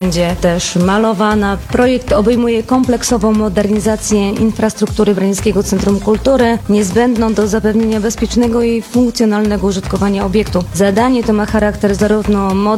będzie też malowana. Projekt obejmuje kompleksową modernizację infrastruktury Wranieckiego Centrum Kultury, niezbędną do zapewnienia bezpiecznego i funkcjonalnego użytkowania obiektu. Zadanie to ma charakter zarówno